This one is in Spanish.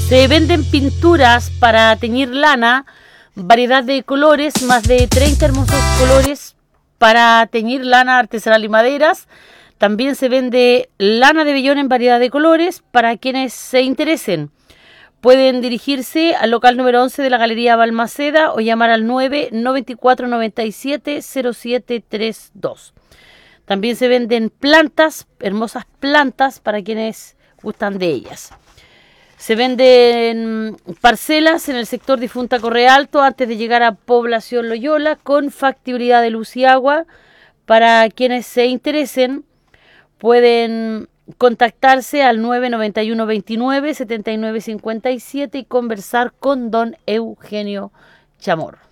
Se venden pinturas para teñir lana, variedad de colores, más de 30 hermosos colores para teñir lana artesanal y maderas. También se vende lana de vellón en variedad de colores para quienes se interesen. Pueden dirigirse al local número 11 de la Galería Balmaceda o llamar al 994970732. También se venden plantas, hermosas plantas para quienes gustan de ellas. Se venden parcelas en el sector Difunta Correa Alto antes de llegar a Población Loyola con factibilidad de luz y agua. Para quienes se interesen pueden contactarse al 99129-7957 y conversar con don Eugenio Chamorro.